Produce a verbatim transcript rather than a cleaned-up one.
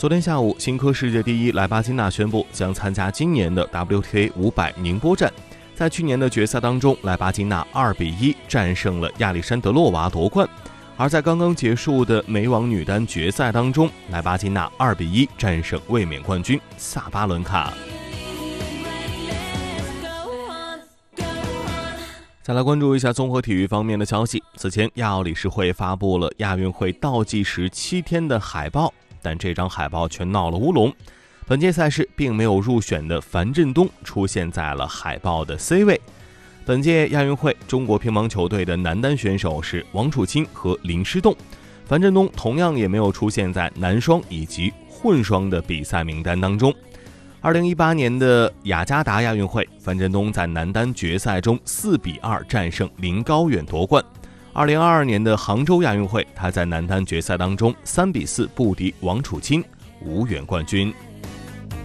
昨天下午，新科世界第一莱巴金纳宣布将参加今年的 W T A 五百宁波站。在去年的决赛当中，莱巴金纳二比一战胜了亚历山德洛娃夺冠。而在刚刚结束的美网女单决赛当中，莱巴金纳二比一战胜卫冕冠军萨巴伦卡。再来关注一下综合体育方面的消息。此前，亚奥理事会发布了亚运会倒计时七天的海报，但这张海报却闹了乌龙。本届赛事并没有入选的樊振东出现在了海报的 C 位。本届亚运会，中国乒乓球队的男单选手是王楚钦和林诗栋，樊振东同样也没有出现在男双以及混双的比赛名单当中。二零一八年的雅加达亚运会，樊振东在男单决赛中四比二战胜林高远夺冠。二零二二年的杭州亚运会，他在男单决赛当中三比四不敌王楚钦，无缘冠军。